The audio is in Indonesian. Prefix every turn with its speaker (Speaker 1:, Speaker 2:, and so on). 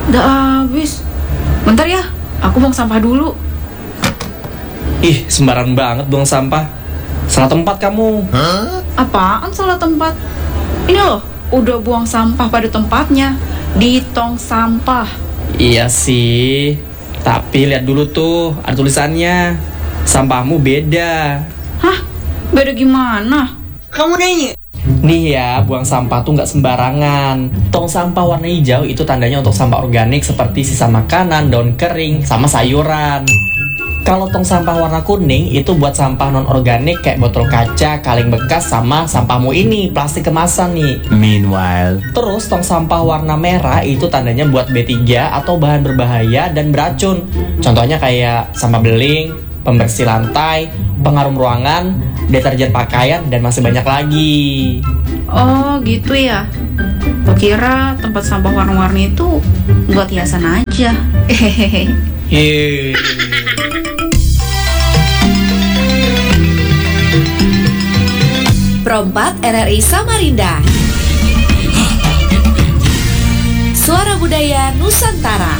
Speaker 1: Udah habis. Bentar ya, aku buang sampah dulu.
Speaker 2: Ih, sembarangan banget buang sampah. Salah tempat kamu.
Speaker 1: Apaan salah tempat? Ini loh, udah buang sampah pada tempatnya, di tong sampah.
Speaker 2: Iya sih, tapi lihat dulu tuh, ada tulisannya. Sampahmu beda.
Speaker 1: Hah? Beda gimana?
Speaker 3: Kamu nanya?
Speaker 2: Nih ya, buang sampah tuh nggak sembarangan. Tong sampah warna hijau itu tandanya untuk sampah organik seperti sisa makanan, daun kering, sama sayuran. Kalau tong sampah warna kuning itu buat sampah non organik kayak botol kaca, kaleng bekas, sama sampahmu ini, plastik kemasan nih.
Speaker 4: Meanwhile,
Speaker 2: Terus tong sampah warna merah itu tandanya buat B3 atau bahan berbahaya dan beracun. Contohnya kayak sampah beling, pembersih lantai, pengarum ruangan, deterjen pakaian, dan masih banyak lagi.
Speaker 1: Oh gitu ya. Kukira tempat sampah warna-warni itu buat hiasan aja. Hehehe.
Speaker 2: Yeay.
Speaker 5: Perompak RRI Samarinda. Suara Budaya Nusantara.